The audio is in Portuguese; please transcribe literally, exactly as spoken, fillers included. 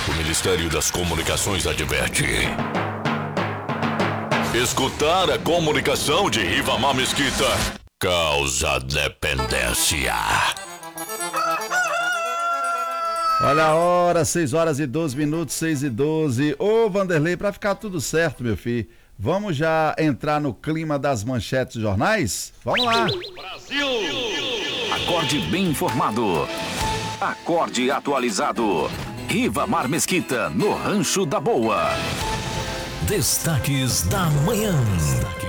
O Ministério das Comunicações adverte. Escutar a comunicação de Rivamar Mesquita causa dependência. Olha a hora, seis horas e doze minutos, seis e doze. Ô Vanderlei, pra ficar tudo certo, meu filho, vamos já entrar no clima das manchetes dos jornais? Vamos lá. Brasil! Acorde bem informado. Acorde atualizado. Rivamar Mesquita, no Rancho da Boa. Destaques da manhã.